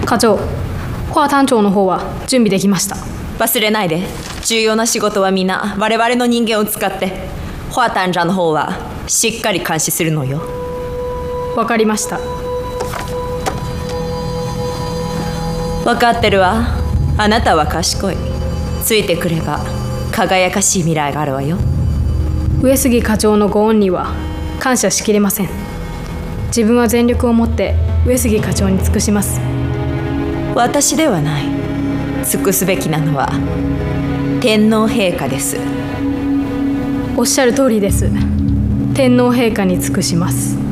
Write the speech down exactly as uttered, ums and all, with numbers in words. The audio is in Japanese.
課長、華丹長の方は準備できました。 忘れないで、重要な仕事はみんな我々の人間を使って、華丹長の方はしっかり監視するのよ。 わかりました。 わかってるわ。あなたは賢い。ついてくれば輝かしい未来があるわよ。 上杉課長のご恩には感謝しきれません。自分は全力を持って上杉課長に尽くします。 私ではない。尽くすべきなのは天皇陛下です。 おっしゃる通りです。天皇陛下に尽くします。